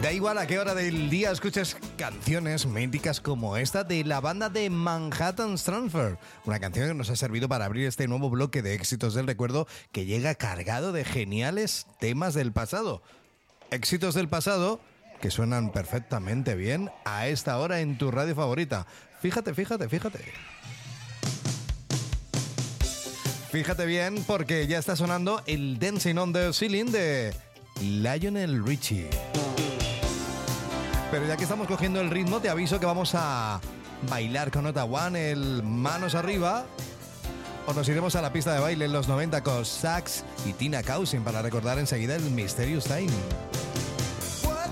Da igual a qué hora del día escuches canciones míticas como esta de la banda de Manhattan Transfer, una canción que nos ha servido para abrir este nuevo bloque de éxitos del recuerdo que llega cargado de geniales temas del pasado. Éxitos del pasado que suenan perfectamente bien a esta hora en tu radio favorita. Fíjate. Fíjate bien porque ya está sonando el Dancing on the Ceiling de Lionel Richie. Pero ya que estamos cogiendo el ritmo, te aviso que vamos a bailar con Nota One el manos arriba. O nos iremos a la pista de baile en los 90 con Sax y Tina Cousin para recordar enseguida el Mysterious Time.